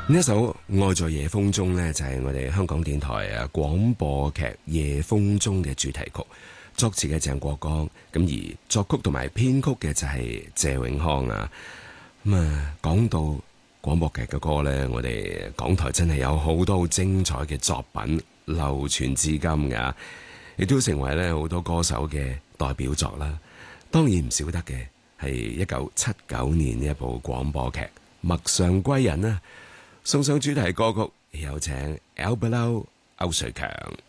呢一首《愛在夜風中》呢，就係我哋香港電台廣播劇《夜風中》嘅主題曲，作詞嘅鄭國江，咁而作曲同埋編曲嘅就係謝永康啊。講到廣播劇嘅歌呢，我哋港台真係有好多好精彩嘅作品流傳至今㗎，亦都成為咧好多歌手嘅代表作啦。當然唔少得嘅係1979年呢一部廣播劇《陌上歸人》啦。送上主題歌曲，有請 Albert 歐瑞強。